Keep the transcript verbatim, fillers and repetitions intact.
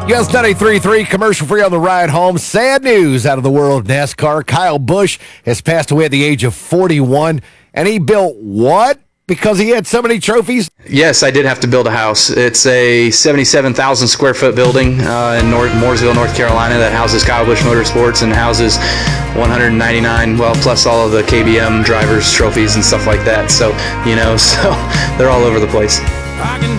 Yes, ninety-three point three, commercial free on the ride home. Sad news out of the world of NASCAR. Kyle Busch has passed away at the age of forty-one, and he built what? Because he had so many trophies? Yes, I did have to build a house. It's a seventy-seven thousand square foot building uh, in North, Mooresville, North Carolina that houses Kyle Busch Motorsports and houses one hundred ninety-nine, well, plus all of the K B M drivers' trophies and stuff like that. So, you know, so they're all over the place. I can